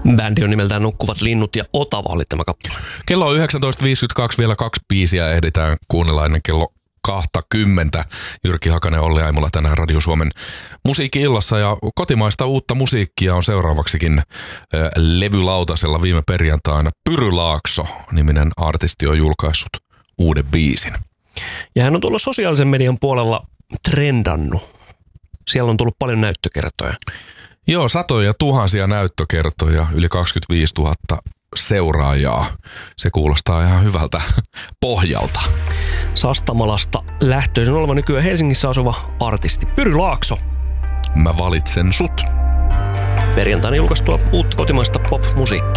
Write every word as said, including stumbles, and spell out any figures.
Bändi on nimeltään Nukkuvat linnut ja Otava oli tämä kappale. Kello on yhdeksäntoista viisikymmentäkaksi, vielä kaksi biisiä ehditään kuunnella ennen kello kaksikymmentä. Jyrki Hakanen, Olli Aimola tänään Radio Suomen musiikki-illassa ja kotimaista uutta musiikkia on seuraavaksikin äh, levylautasella viime perjantaina. Pyry Laakso-niminen artisti on julkaissut uuden biisin. Ja hän on tullut sosiaalisen median puolella trendannut. Siellä on tullut paljon näyttökertoja. Joo, satoja tuhansia näyttökertoja, yli kaksikymmentäviisituhatta seuraajaa. Se kuulostaa ihan hyvältä pohjalta. Sastamalasta lähtöisin oleva nykyään Helsingissä asuva artisti Pyry Laakso. Mä valitsen sut. Perjantaina julkaistua uutta kotimaista pop-musiikkia.